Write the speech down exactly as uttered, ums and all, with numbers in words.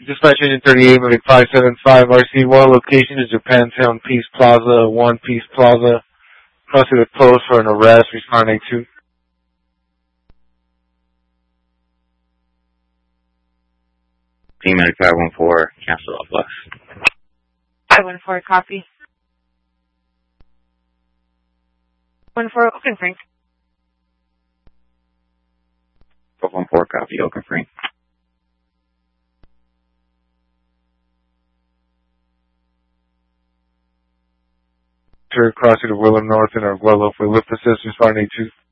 Dispatch Engine thirty-eight, moving five seven five R C one. Location is Japantown Peace Plaza, one Peace Plaza. Crossing the post for an arrest, responding to. Team Medic five one four, cancel off bus. five one four, copy. one four, Oaken Frank. five one four, copy, Oaken Frank. Crossing to Willem North and Arguello for lift assist, responding to.